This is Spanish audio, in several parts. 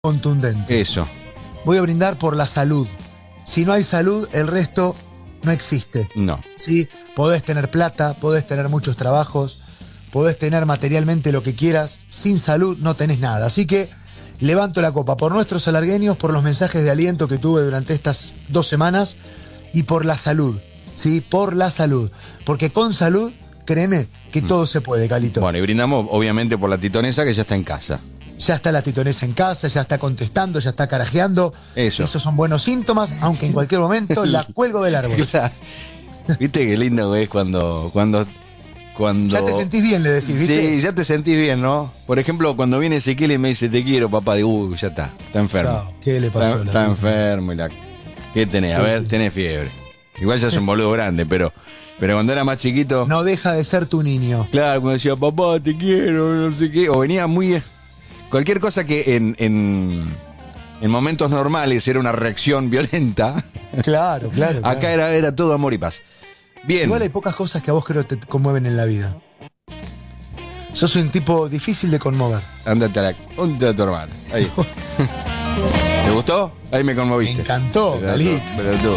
contundente. Eso. Voy a brindar por la salud. Si no hay salud, el resto no existe. No. ¿Sí? Podés tener plata, podés tener muchos trabajos, podés tener materialmente lo que quieras. Sin salud no tenés nada. Así que levanto la copa por nuestros salargueños, por los mensajes de aliento que tuve durante estas 2 semanas y por la salud. ¿Sí? Por la salud. Porque con salud, créeme que todo se puede, Calito. Bueno, y brindamos obviamente por la titonesa que ya está en casa. Ya está la titonesa en casa, ya está contestando, ya está carajeando. Eso. Esos son buenos síntomas, aunque en cualquier momento la cuelgo del árbol. ¿Viste qué lindo es cuando... Ya te sentís bien, le decís, ¿viste? Sí, ya te sentís bien, ¿no? Por ejemplo, cuando viene Ezequiel y me dice, te quiero, papá, digo, ya está enfermo. Chao, ¿qué le pasó? Está enfermo. ¿Qué tenés? A ver, tenés fiebre. Igual ya es un boludo grande, pero cuando era más chiquito... No deja de ser tu niño. Claro, cuando decía, papá, te quiero, no sé qué. O venía muy... Cualquier cosa que en momentos normales era una reacción violenta. Claro. Acá era todo amor y paz. Bien. Igual hay pocas cosas que a vos creo te conmueven en la vida. Sos un tipo difícil de conmover. Ándate a tu hermano. Ahí. ¿Te gustó? Ahí me conmoviste. Me encantó, Calito. Pero tú.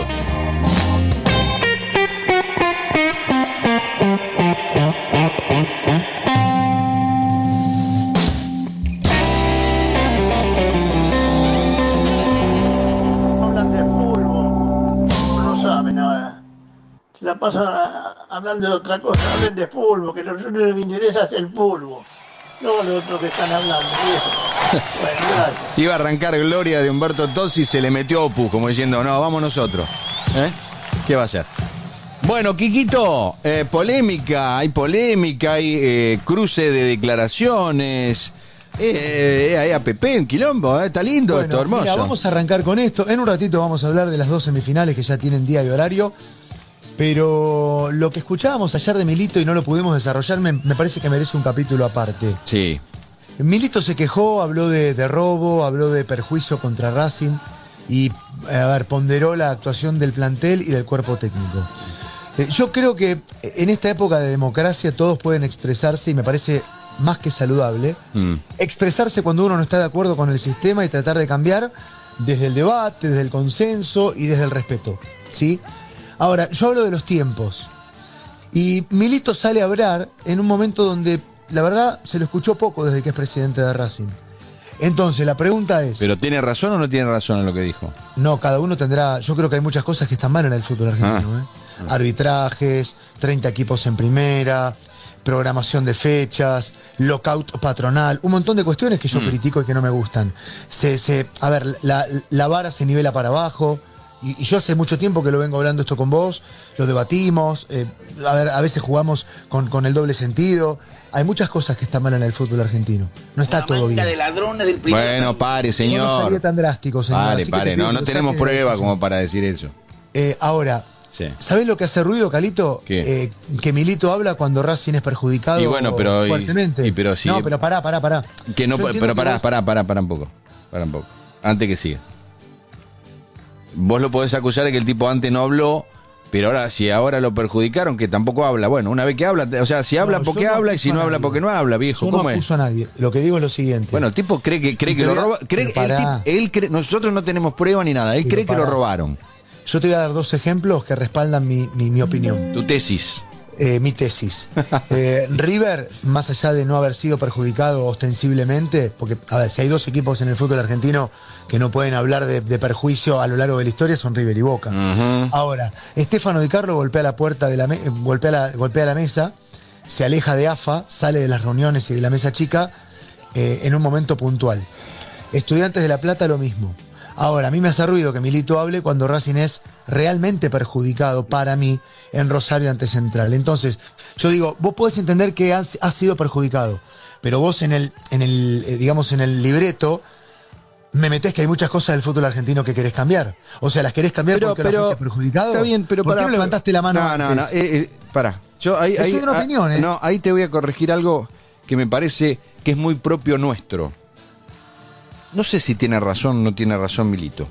Hablan de fútbol, no saben ahora. Se la pasan hablando de otra cosa, hablen de fútbol, que lo único que les interesa es el fútbol, no lo otro que están hablando, viejo. Bueno, gracias. Iba a arrancar Gloria de Humberto Tozzi y se le metió Opus, como diciendo, no, vamos nosotros. ¿Qué va a hacer? Bueno, Quiquito, hay polémica, hay cruce de declaraciones. Hay APP en quilombo, está lindo, Bueno, esto, hermoso. mira, vamos a arrancar con esto. En un ratito vamos a hablar de las 2 semifinales que ya tienen día y horario. Pero lo que escuchábamos ayer de Milito y no lo pudimos desarrollar me parece que merece un capítulo aparte. Sí. Milito se quejó, habló de robo, habló de perjuicio contra Racing y, ponderó la actuación del plantel y del cuerpo técnico. Yo creo que en esta época de democracia todos pueden expresarse y me parece más que saludable. Expresarse cuando uno no está de acuerdo con el sistema y tratar de cambiar desde el debate, desde el consenso y desde el respeto, ¿sí? Ahora, yo hablo de los tiempos. Y Milito sale a hablar en un momento donde, la verdad, se lo escuchó poco desde que es presidente de Racing. Entonces, la pregunta es... ¿Pero tiene razón o no tiene razón en lo que dijo? No, cada uno tendrá... Yo creo que hay muchas cosas que están mal en el fútbol argentino. Arbitrajes, 30 equipos en primera, programación de fechas, lockout patronal, un montón de cuestiones que yo critico y que no me gustan. La vara se nivela para abajo... Y yo hace mucho tiempo que lo vengo hablando esto con vos, lo debatimos, a veces jugamos con el doble sentido. Hay muchas cosas que están mal en el fútbol argentino. No está todo bien. De ladrones del primer... Bueno, pare, señor. No sería tan drástico, señor. Pare. No tenemos prueba como para decir eso. Ahora, sí. ¿Sabés lo que hace ruido, Calito? ¿Qué? Que Milito habla cuando Racing es perjudicado y bueno, pero, fuertemente. Pero sí. No, pero pará. Que no, pero pará un poco. Antes que siga. Vos lo podés acusar de que el tipo antes no habló, pero ahora lo perjudicaron, que tampoco habla. Bueno, una vez que habla, o sea, si habla porque habla y si no habla porque no habla, viejo. Yo ¿Cómo no es? acuso a nadie. Lo que digo es lo siguiente. Bueno, el tipo cree que lo roba. Nosotros no tenemos prueba ni nada. Él cree que lo robaron. Yo te voy a dar 2 ejemplos que respaldan mi opinión. Tu tesis. Mi tesis. River, más allá de no haber sido perjudicado ostensiblemente, porque, a ver, si hay 2 equipos en el fútbol argentino que no pueden hablar de perjuicio a lo largo de la historia, son River y Boca. Ahora, Stefano Di Carlo golpea la puerta de golpea la mesa, se aleja de AFA, sale de las reuniones y de la mesa chica en un momento puntual. Estudiantes de La Plata, lo mismo. Ahora, a mí me hace ruido que Milito hable cuando Racing es realmente perjudicado para mí en Rosario ante Central. Entonces, yo digo, vos podés entender que has sido perjudicado, pero vos en el libreto me metés que hay muchas cosas del fútbol argentino que querés cambiar. O sea, las querés cambiar porque lo fuiste perjudicado. Está bien, pero ¿Por qué no levantaste la mano antes? Pará. Es una opinión, ¿eh? No, ahí te voy a corregir algo que me parece que es muy propio nuestro. No sé si tiene razón o no tiene razón Milito.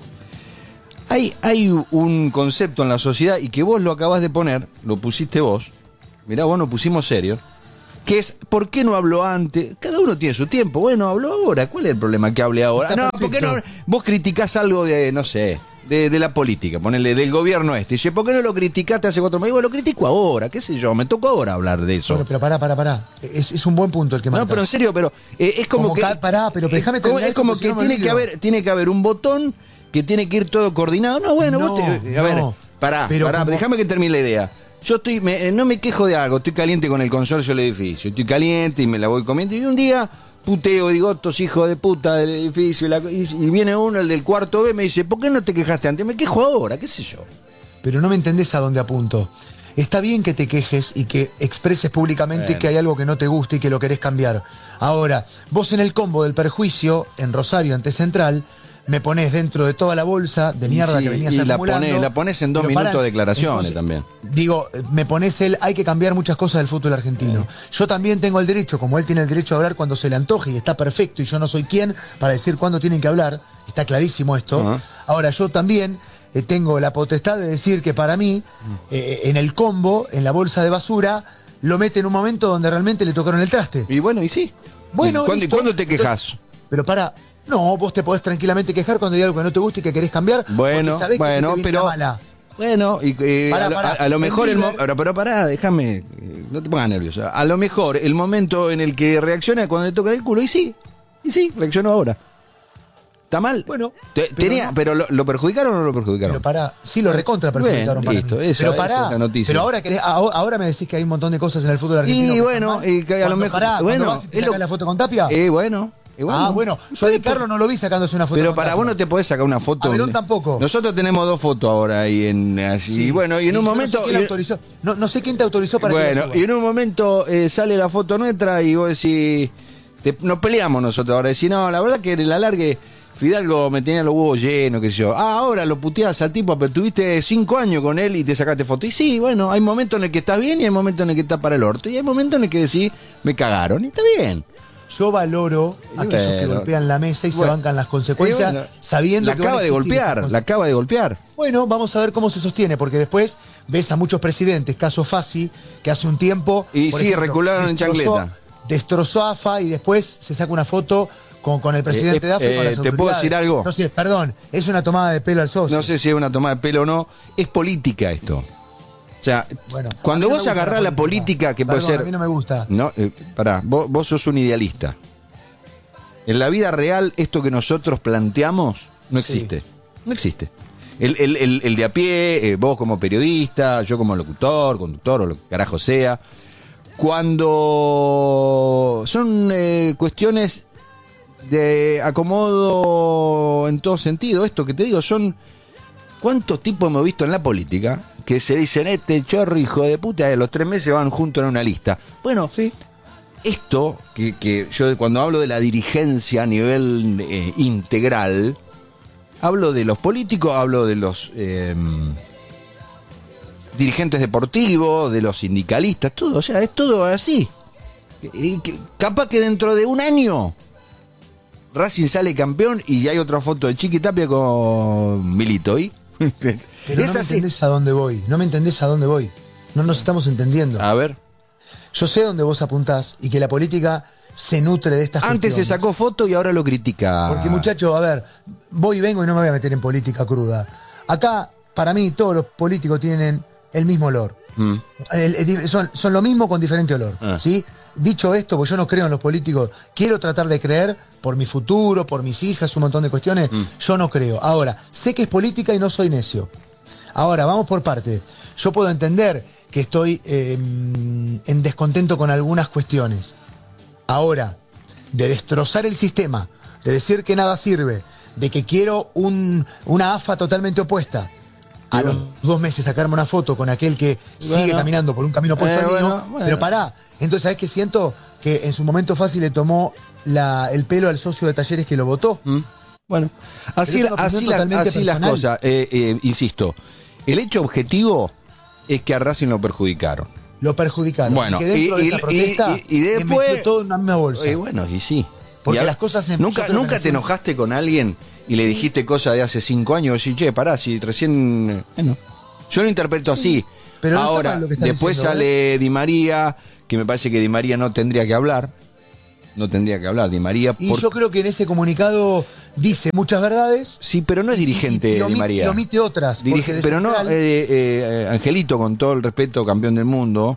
Hay un concepto en la sociedad y que vos lo acabás de poner, lo pusiste vos, mirá, vos nos pusimos serios, que es ¿por qué no habló antes? Cada uno tiene su tiempo. Bueno, habló ahora. ¿Cuál es el problema que hable ahora? Está No, perfecto. ¿por qué no? Vos criticás algo de, no sé, de la política, ponele, del gobierno este. Dice, ¿por qué no lo criticaste hace 4 meses? Bueno, lo critico ahora, qué sé yo, me tocó ahora hablar de eso. Bueno, pero pará. Es un buen punto el que No, marcas. pero en serio, pero es como que... Pará, pero déjame terminar. Es como porque que si no me olvido. tiene que haber un botón que tiene que ir todo coordinado. No, bueno, No, vos te... A ver, no. pará, Pero como- déjame que termine la idea. Yo no me quejo de algo, estoy caliente con el consorcio del edificio, estoy caliente y me la voy comiendo, y un día puteo y digo, estos hijos de puta del edificio, y viene uno, el del cuarto B, me dice, ¿por qué no te quejaste antes? Me quejo ahora, qué sé yo. Pero no me entendés a dónde apunto. Está bien que te quejes y que expreses públicamente Bueno. que hay algo que no te gusta y que lo querés cambiar. Ahora, vos en el combo del perjuicio, en Rosario, ante Central, me ponés dentro de toda la bolsa de mierda Sí, que venías y la acumulando. pones en 2 Pero minutos pará, de declaraciones entonces, también. Digo, me pones hay que cambiar muchas cosas del fútbol argentino. Yo también tengo el derecho, como él tiene el derecho a hablar cuando se le antoje y está perfecto y yo no soy quien para decir cuándo tienen que hablar, está clarísimo esto. Ajá. Ahora, yo también tengo la potestad de decir que para mí, en el combo, en la bolsa de basura, lo mete en un momento donde realmente le tocaron el traste. Y bueno, y sí. Bueno, ¿Y listo. cuándo te quejas? Pero no, vos te podés tranquilamente quejar cuando hay algo que no te gusta y que querés cambiar. Bueno, porque sabés que bueno, se te viene pero... la mala. Bueno, Pará. a lo mejor El River- pero pará, déjame, no te pongas nervioso. A lo mejor el momento en el que reacciona es cuando le toca el culo, y sí, reaccionó ahora. ¿Está mal? Bueno, pero ¿lo perjudicaron o no lo perjudicaron? Pero sí lo recontra perjudicaron Bien, para listo, mí. esa Pero es la noticia. pero ahora me decís que hay un montón de cosas en el fútbol argentino. Y que bueno, están mal. y que a lo Cuando- mejor... Pará, bueno, cuando vas y te es sacás la foto con Tapia. bueno. Yo de Carlos no lo vi sacándose una foto Pero con para Tapia. vos no te podés sacar una foto. A Verón tampoco. Nosotros tenemos 2 fotos ahora ahí así. Sí. Y bueno, y en un yo momento... No sé quién autorizó. No sé quién te autorizó para que Bueno, lo y suba. en un momento sale la foto nuestra y vos decís, nos peleamos nosotros ahora, decís, no, la verdad que en el alargue Fidalgo me tenía los huevos llenos, qué sé yo. Ahora lo puteás al tipo, pero tuviste 5 años con él y te sacaste foto. Y sí, bueno, hay momentos en el que estás bien y hay momentos en el que estás para el orto. Y hay momentos en el que decís, me cagaron, y está bien. Yo valoro a aquellos que Bueno. golpean la mesa y se Bueno. bancan las consecuencias, Bueno, sabiendo la que van a acaba de existir esas golpear, la acaba de golpear. Bueno, vamos a ver cómo se sostiene, porque después ves a muchos presidentes, caso Fassi, que hace un tiempo... Y por sí, recularon en chancleta. Destrozó a AFA y después se saca una foto con el presidente de AFA y con las ¿te puedo autoridades. decir algo? No sé, perdón, es una tomada de pelo al socio. No sé si es una toma de pelo o no, es política esto. O sea, Bueno, cuando a mí no vos me gusta agarrás la política, que puede Perdón, ser... a mí no me gusta. No, pará, vos sos un idealista. En la vida real, esto que nosotros planteamos no existe. No existe. El de a pie, vos como periodista, yo como locutor, conductor o lo que carajo sea, cuando son cuestiones de acomodo en todo sentido, esto que te digo, son... ¿Cuántos tipos hemos visto en la política que se dicen, este chorro hijo de puta, de los 3 meses van juntos en una lista? Bueno, Sí. esto, que yo cuando hablo de la dirigencia a nivel integral, hablo de los políticos, hablo de los dirigentes deportivos, de los sindicalistas, todo, o sea, es todo así. Capaz que dentro de un año Racing sale campeón y hay otra foto de Chiqui Tapia con Milito, ¿y? Pero Es no me así. entendés a dónde voy. No me entendés a dónde voy. No nos estamos entendiendo. A ver. Yo sé dónde vos apuntás y que la política se nutre de estas Antes se cuestiones. sacó foto y ahora lo critica. Porque muchacho, a ver, voy y vengo y no me voy a meter en política cruda. Acá, para mí, todos los políticos tienen el mismo olor. Son lo mismo con diferente olor. Ah. ¿Sí? Dicho esto, pues yo no creo en los políticos, quiero tratar de creer por mi futuro, por mis hijas, un montón de cuestiones. Yo no creo. Ahora, sé que es política y no soy necio. Ahora, vamos por parte. Yo puedo entender que estoy en descontento con algunas cuestiones. Ahora, de destrozar el sistema, de decir que nada sirve, de que quiero una AFA totalmente opuesta, a los 2 meses sacarme una foto con aquel que sigue caminando por un camino opuesto al mío, bueno. pero pará. Entonces, ¿sabes qué siento? Que en su momento fácil le tomó el pelo al socio de Talleres que lo votó. Bueno, así, Pero es una opinión totalmente así las personal. cosas. Insisto, el hecho objetivo es que a Racing lo perjudicaron. Lo perjudicaron. Bueno, y que dentro de esa protesta y le después... metió todo en una misma bolsa. Bueno, y sí. Porque Y las cosas yo ¿Nunca, creo que nunca no te son- enojaste con alguien y le dijiste cosas de hace 5 años? Y che, pará, si recién... Bueno, yo lo interpreto así. Pero no está Ahora, mal lo que está después diciendo, sale Di María, que me parece que Di María no tendría que hablar. No tendría que hablar Di María. Y yo creo que en ese comunicado dice muchas verdades. Sí, pero no es dirigente y Di omite, María. y omite otras. Porque de Pero no, central- Angelito, con todo el respeto, campeón del mundo,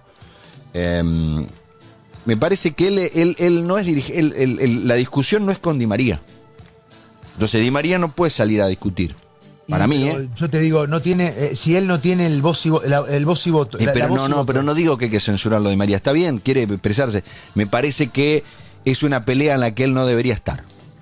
me parece que él no es dirigente. La discusión no es con Di María. Entonces Di María no puede salir a discutir. Para mí, pero yo te digo, no tiene, si él no tiene el voz y voto. pero no digo que hay que censurarlo Di María. Está bien, quiere expresarse. Me parece que es una pelea en la que él no debería estar.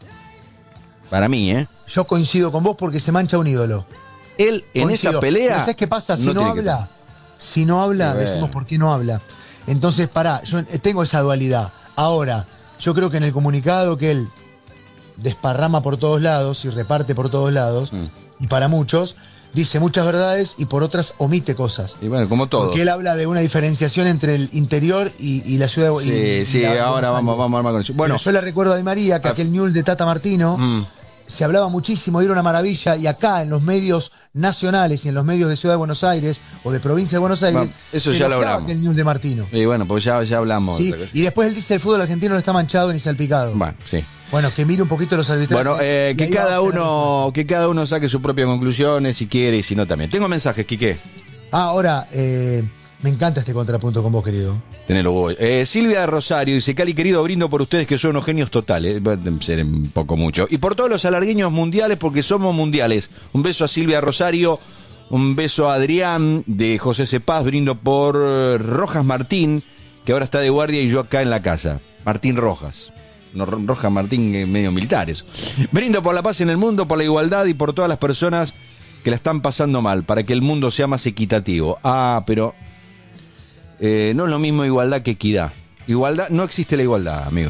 Para mí, Yo coincido con vos porque se mancha un ídolo. Él en Coincido. esa pelea. Pero ¿sabes qué pasa? Si no tiene que habla, estar. si no habla, Y bueno. decimos por qué no habla. Entonces, yo tengo esa dualidad. Ahora, yo creo que en el comunicado que él desparrama por todos lados y reparte por todos lados, y para muchos, dice muchas verdades y por otras omite cosas. Y bueno, como todo. Porque él habla de una diferenciación entre el interior y la ciudad de Sí, ahora vamos a armar con eso. Bueno, yo le recuerdo a Di María que aquel Ñul de Tata Martino se hablaba muchísimo, era una maravilla, y acá en los medios nacionales y en los medios de Ciudad de Buenos Aires o de Provincia de Buenos Aires, Bueno, eso se ya lo elogiaba hablamos. aquel Ñul de Martino. y bueno, pues ya hablamos. ¿Sí? Y después él dice el fútbol argentino no está manchado ni salpicado. Bueno, sí. Bueno, que mire un poquito los arbitrajes. Bueno, y que ahí va a que cada uno saque sus propias conclusiones si quiere y si no también. Tengo mensajes, Quique. Ahora, me encanta este contrapunto con vos, querido. Tenelo vos. Silvia de Rosario dice: Cali querido, brindo por ustedes que son unos genios totales. Puede ser un poco mucho. Y por todos los alargueños mundiales, porque somos mundiales. Un beso a Silvia de Rosario. Un beso a Adrián de José Cepaz. Brindo por Rojas Martín, que ahora está de guardia y yo acá en la casa. Martín Rojas. No, Rojas Martín, medio militares. Brindo por la paz en el mundo, por la igualdad y por todas las personas que la están pasando mal, para que el mundo sea más equitativo. Pero no es lo mismo igualdad que equidad. Igualdad, no existe la igualdad, amigo.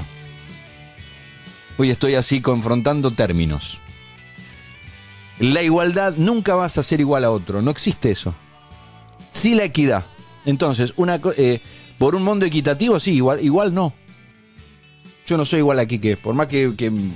Hoy estoy así confrontando términos. La igualdad, nunca vas a ser igual a otro, no existe eso. Sí la equidad. Entonces, por un mundo equitativo, sí, igual no. Yo no soy igual a Quique, por más que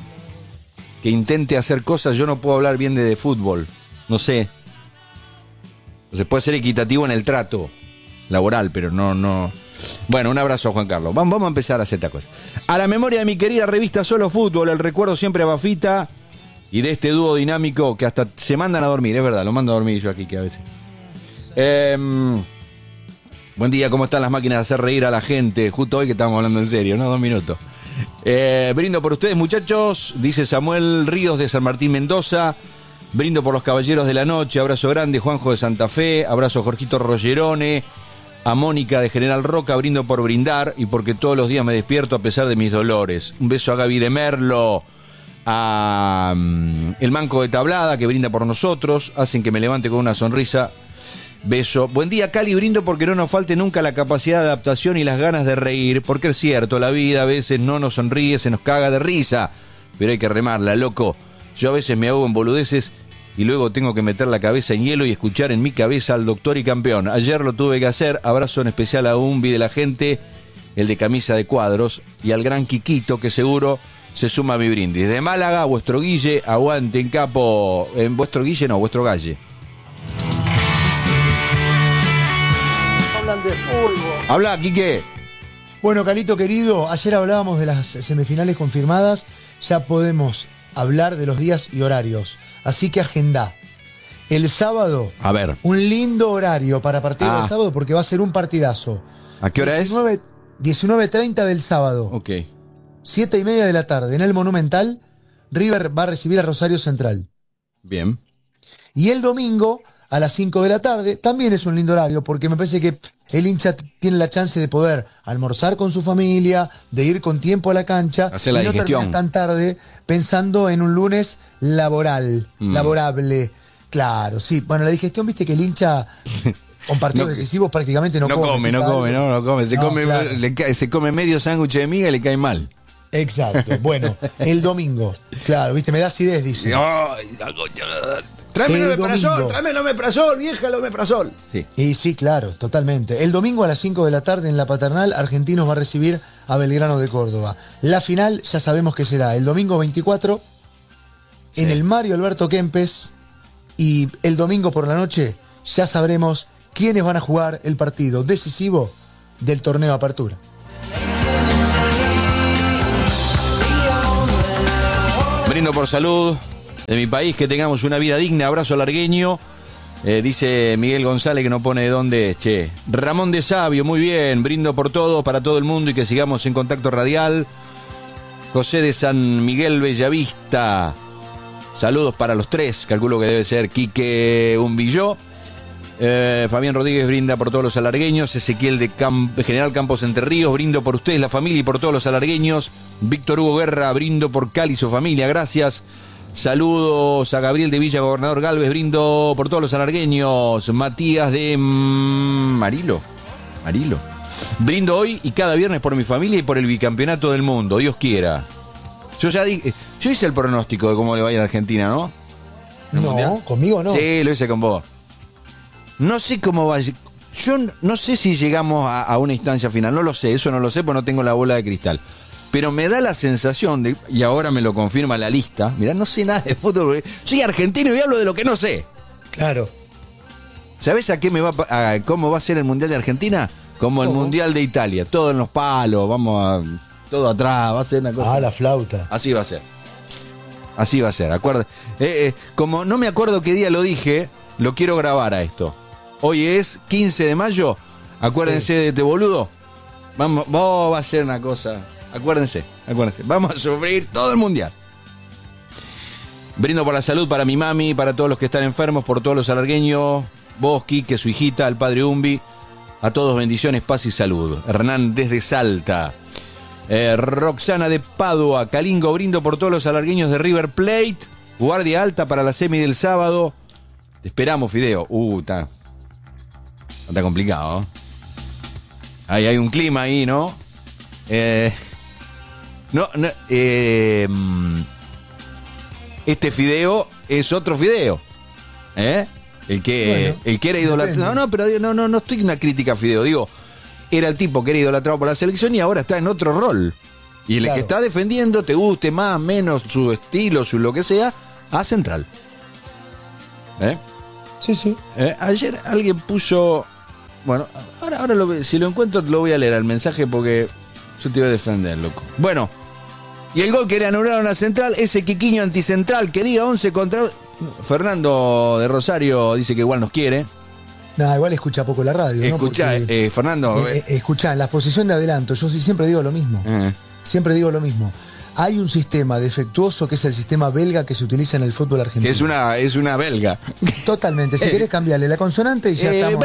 intente hacer cosas, yo no puedo hablar bien de fútbol, no sé. Entonces puede ser equitativo en el trato laboral, pero no. Bueno, un abrazo a Juan Carlos. Vamos a empezar a hacer esta cosa. A la memoria de mi querida revista Solo Fútbol, el recuerdo siempre a Bafita y de este dúo dinámico que hasta se mandan a dormir, es verdad, lo mando a dormir yo aquí que a veces. Buen día, ¿cómo están las máquinas de hacer reír a la gente? Justo hoy que estamos hablando en serio, ¿no? 2 minutos. Brindo por ustedes, muchachos, dice Samuel Ríos de San Martín, Mendoza. Brindo por los caballeros de la noche. Abrazo grande, Juanjo de Santa Fe. Abrazo a Jorgito Rogerone. A Mónica de General Roca. Brindo por brindar y porque todos los días me despierto a pesar de mis dolores. Un beso a Gaby de Merlo. A el Manco de Tablada, que brinda por nosotros. Hacen que me levante con una sonrisa. Beso. Buen día, Cali. Brindo porque no nos falte nunca la capacidad de adaptación y las ganas de reír. Porque es cierto, la vida a veces no nos sonríe, se nos caga de risa. Pero hay que remarla, loco. Yo a veces me hago en boludeces y luego tengo que meter la cabeza en hielo y escuchar en mi cabeza al doctor y campeón. Ayer lo tuve que hacer. Abrazo en especial a Umbi de la gente, el de camisa de cuadros, y al gran Quiquito, que seguro se suma a mi brindis. De Málaga, vuestro Guille, aguante en capo. En vuestro Guille no, vuestro Galle. Hablan de fútbol. Habla, Quique. Bueno, Calito querido, ayer hablábamos de las semifinales confirmadas, ya podemos hablar de los días y horarios. Así que agenda. El sábado, A ver, un lindo horario para partir del sábado porque va a ser un partidazo. ¿a qué hora 19:30 del sábado. Ok. 7:30 de la tarde en el Monumental. River va a recibir a Rosario Central. Bien. Y el domingo a las 5 de la tarde también es un lindo horario porque me parece que el hincha tiene la chance de poder almorzar con su familia, de ir con tiempo a la cancha, Hacer la y no digestión. terminar tan tarde pensando en un lunes laborable. Claro, sí. Bueno, la digestión, viste que el hincha con partidos decisivos prácticamente no come. No come. Se, No, come claro. se come medio sándwich de miga y le cae mal. Exacto. Bueno, el domingo. Claro, viste, me da acidez, dice. Tráeme El el omeprazol, domingo. tráeme el omeprazol, vieja, el omeprazol. Sí. Y sí, claro, totalmente. El domingo a las 5 de la tarde en la Paternal, Argentinos va a recibir a Belgrano de Córdoba. La final ya sabemos que será el domingo 24 en Sí. el Mario Alberto Kempes, y el domingo por la noche ya sabremos quiénes van a jugar el partido decisivo del torneo Apertura. Brindo por salud de mi país, que tengamos una vida digna. Abrazo largueño. Dice Miguel González, que no pone de dónde es. Che. Ramón de Sabio, muy bien. Brindo por todo, para todo el mundo, y que sigamos en contacto radial. José de San Miguel Bellavista. Saludos para los tres. Calculo que debe ser Quique Umbilló. Fabián Rodríguez brinda por todos los alargueños. Ezequiel de General Campos Entre Ríos, brindo por ustedes, la familia, y por todos los alargueños. Víctor Hugo Guerra, brindo por Cali y su familia, gracias. Saludos a Gabriel de Villa Gobernador Galvez, brindo por todos los alargueños. Matías de Marilo, brindo hoy y cada viernes por mi familia y por el bicampeonato del mundo, Dios quiera. Yo hice el pronóstico de cómo le va a ir a Argentina, ¿no? No, mundial. Conmigo no. Sí, lo hice con vos. No sé cómo va. Yo no sé si llegamos a una instancia final. No lo sé, eso no lo sé, porque no tengo la bola de cristal. Pero me da la sensación de, y ahora me lo confirma la lista, mirá, no sé nada de fútbol. Soy argentino y hablo de lo que no sé. Claro. ¿Sabés cómo va a ser el Mundial de Argentina? Como el Mundial de Italia. Todo en los palos, todo atrás, va a ser una cosa. Ah, la flauta. Así va a ser. Así va a ser, como no me acuerdo qué día lo dije, lo quiero grabar a esto. Hoy es 15 de mayo, acuérdense de este boludo. Va a ser una cosa. Acuérdense. Vamos a sufrir todo el mundial. Brindo por la salud para mi mami, para todos los que están enfermos, por todos los alargueños, vos, Quique, su hijita, al padre Umbi. A todos bendiciones, paz y salud. Hernán desde Salta. Roxana de Padua, Calingo, brindo por todos los alargueños de River Plate. Guardia alta para la semi del sábado. Te esperamos, Fideo. Está complicado, ¿no? Ahí hay un clima ahí, ¿no? Este Fideo es otro Fideo, el que era idolatrado. No estoy en una crítica a Fideo, digo, era el tipo que era idolatrado por la selección y ahora está en otro rol. Y el que está defendiendo, te guste más, menos, su estilo, su lo que sea, a Central. Sí. Ayer alguien puso, bueno, ahora si lo encuentro lo voy a leer al mensaje, porque yo te voy a defender, loco. Bueno, y el gol que le anularon a Central, ese Quiquiño anticentral, que diga 11 contra... Fernando de Rosario dice que igual nos quiere. No, igual escucha poco la radio, ¿no? Escucha, Porque, Fernando. Escucha, en la posición de adelanto, yo siempre digo lo mismo. Siempre digo lo mismo. Hay un sistema defectuoso que es el sistema belga que se utiliza en el fútbol argentino. Es una belga. Totalmente. Si querés cambiarle la consonante y ya estamos.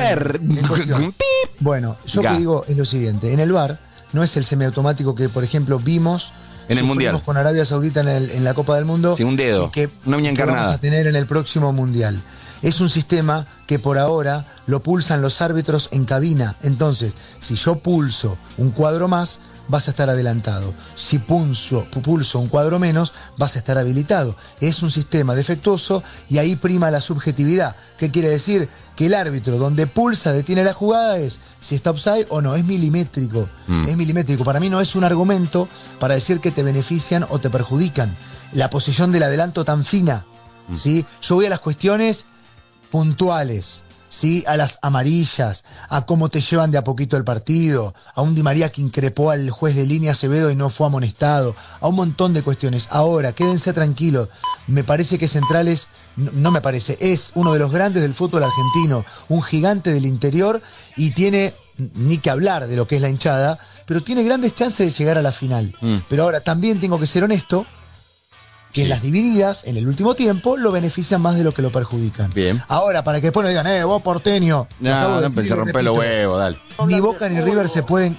Bueno, yo que digo es lo siguiente. En el VAR no es el semiautomático que, por ejemplo, vimos en el Mundial con Arabia Saudita en la Copa del Mundo. Sí, un dedo. Una uña encarnada. Que vamos a tener en el próximo Mundial. Es un sistema que por ahora lo pulsan los árbitros en cabina. Entonces, si yo pulso un cuadro más, vas a estar adelantado. Si pulso un cuadro menos, vas a estar habilitado. Es un sistema defectuoso y ahí prima la subjetividad. ¿Qué quiere decir? Que el árbitro donde pulsa, detiene la jugada, es si está offside o no. Es milimétrico. Es milimétrico. Para mí no es un argumento para decir que te benefician o te perjudican. La posición del adelanto tan fina. ¿Sí? Yo voy a las cuestiones puntuales, ¿sí? A las amarillas, a cómo te llevan de a poquito el partido, a un Di María que increpó al juez de línea Acevedo y no fue amonestado, a un montón de cuestiones. Ahora, quédense tranquilos, me parece que Centrales, no me parece, es uno de los grandes del fútbol argentino, un gigante del interior y tiene, ni que hablar de lo que es la hinchada, pero tiene grandes chances de llegar a la final. Pero ahora también tengo que ser honesto, que en las divididas, en el último tiempo, lo benefician más de lo que lo perjudican. Bien. Ahora, para que después no digan, vos porteño. No empecé a romper los huevos, dale. Ni Boca ni River se pueden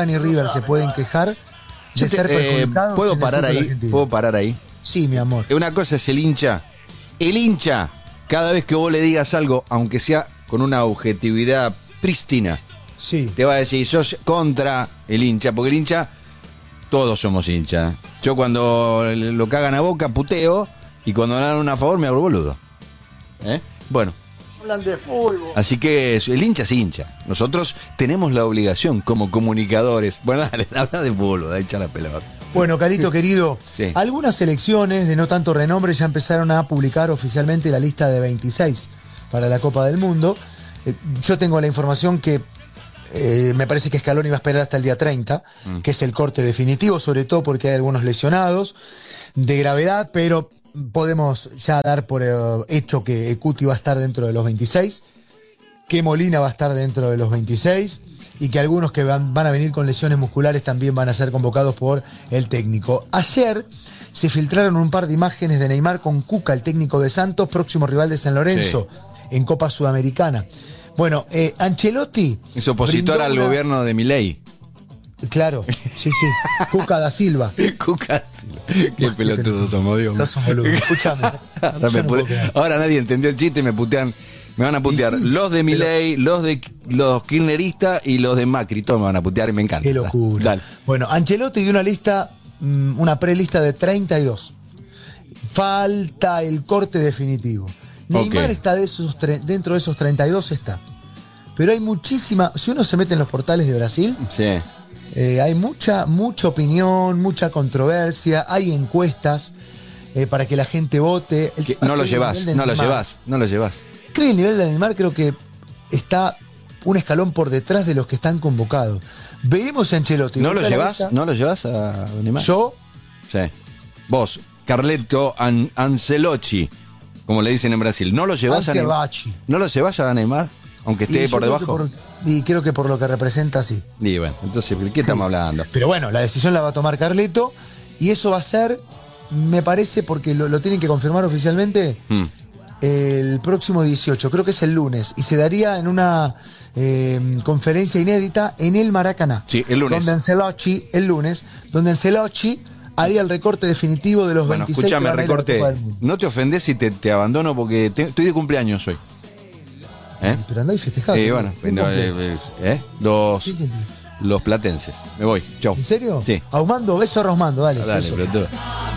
quejar de ser perjudicados. ¿Puedo parar ahí? Sí, mi amor. Una cosa es el hincha. El hincha, cada vez que vos le digas algo, aunque sea con una objetividad prístina, te va a decir, sos contra el hincha, porque el hincha, todos somos hinchas. Yo cuando lo cagan a Boca, puteo, y cuando me dan una a favor, me hago boludo. Bueno. Hablan de fútbol. Así que el hincha es hincha. Nosotros tenemos la obligación como comunicadores. Bueno, dale, habla de fútbol, da echa la pelota. Bueno, Carito querido, algunas selecciones de no tanto renombre ya empezaron a publicar oficialmente la lista de 26 para la Copa del Mundo. Yo tengo la información que me parece que Scaloni va a esperar hasta el día 30, que es el corte definitivo, sobre todo porque hay algunos lesionados de gravedad, pero podemos ya dar por hecho que Cuti va a estar dentro de los 26, que Molina va a estar dentro de los 26 y que algunos que van a venir con lesiones musculares también van a ser convocados por el técnico. Ayer se filtraron un par de imágenes de Neymar con Cuca, el técnico de Santos, próximo rival de San Lorenzo, en Copa Sudamericana. Bueno, Ancelotti... Es opositor al gobierno de Milei. Claro, sí. Cuca da Silva. Cuca da Silva. Qué pelotudos somos, Dios mío. Sos un boludo. Escúchame. Ahora nadie entendió el chiste y me putean. Me van a putear sí, los de Milei, los kirchneristas y los de Macri. Todos me van a putear y me encanta. Qué locura. Dale. Bueno, Ancelotti dio una lista, una prelista de 32. Falta el corte definitivo. Neymar está dentro de esos 32 está. Pero hay muchísima... Si uno se mete en los portales de Brasil, sí. Hay mucha opinión, mucha controversia, hay encuestas para que la gente vote. No lo llevas. Creo que el nivel de Neymar creo que está un escalón por detrás de los que están convocados. Veremos a Ancelotti. ¿No lo llevas a Neymar? ¿Yo? Sí. Vos, Carleto Ancelotti, como le dicen en Brasil. ¿No lo llevas a Neymar? ¿No lo llevas a Neymar? Aunque esté por debajo. Y creo que por lo que representa, sí. Y bueno, entonces, ¿de qué estamos hablando? Pero bueno, la decisión la va a tomar Carleto y eso va a ser, me parece, porque lo tienen que confirmar oficialmente, el próximo 18, creo que es el lunes, y se daría en una conferencia inédita en el Maracaná. Sí, el lunes. Donde Ancelotti haría el recorte definitivo de los 26. Escúchame, recorte. No te ofendes si te abandono porque estoy de cumpleaños hoy. Pero andá y festejá. Los platenses. Me voy. Chau. ¿En serio? Sí. Ahumando, beso a Rosmando, dale. Dale, pero tú.